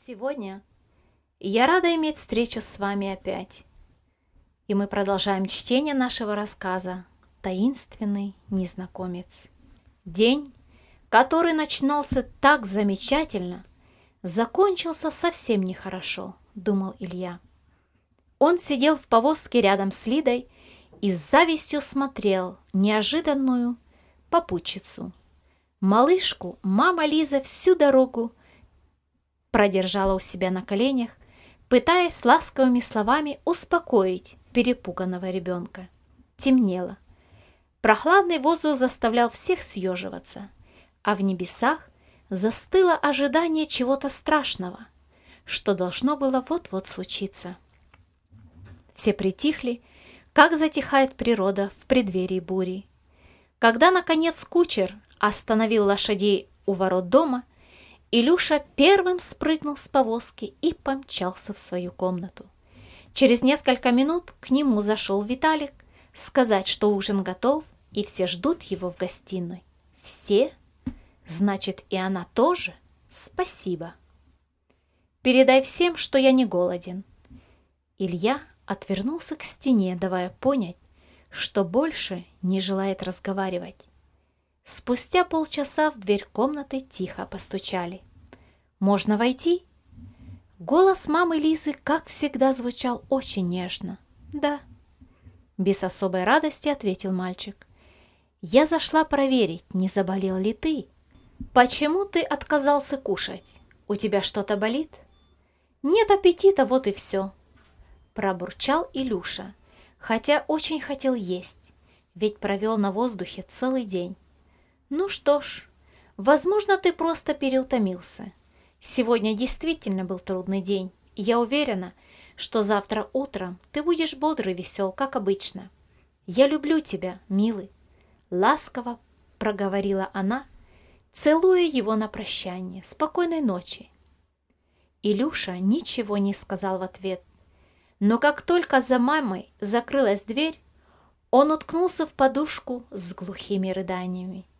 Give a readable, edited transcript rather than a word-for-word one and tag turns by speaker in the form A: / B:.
A: Сегодня я рада иметь встречу с вами опять. И мы продолжаем чтение нашего рассказа «Таинственный незнакомец». День, который начинался так замечательно, закончился совсем нехорошо, думал Илья. Он сидел в повозке рядом с Лидой и с завистью смотрел неожиданную попутчицу. Малышку мама Лиза всю дорогу продержала у себя на коленях, пытаясь ласковыми словами успокоить перепуганного ребенка. Темнело. Прохладный воздух заставлял всех съеживаться, а в небесах застыло ожидание чего-то страшного, что должно было вот-вот случиться. Все притихли, как затихает природа в преддверии бури. Когда, наконец, кучер остановил лошадей у ворот дома, Илюша первым спрыгнул с повозки и помчался в свою комнату. Через несколько минут к нему зашел Виталик сказать, что ужин готов, и все ждут его в гостиной. Все? Значит, и она тоже? Спасибо. Передай всем, что я не голоден. Илья отвернулся к стене, давая понять, что больше не желает разговаривать. Спустя полчаса в дверь комнаты тихо постучали. «Можно войти?» Голос мамы Лизы, как всегда, звучал очень нежно. «Да». Без особой радости ответил мальчик. «Я зашла проверить, не заболел ли ты. Почему ты отказался кушать? У тебя что-то болит?» «Нет аппетита, вот и все», пробурчал Илюша, хотя очень хотел есть, ведь провел на воздухе целый день. «Ну что ж, возможно, ты просто переутомился. Сегодня действительно был трудный день, и я уверена, что завтра утром ты будешь бодрый и весел, как обычно. Я люблю тебя, милый», — ласково проговорила она, целуя его на прощание. «Спокойной ночи». Илюша ничего не сказал в ответ, но как только за мамой закрылась дверь, он уткнулся в подушку с глухими рыданиями.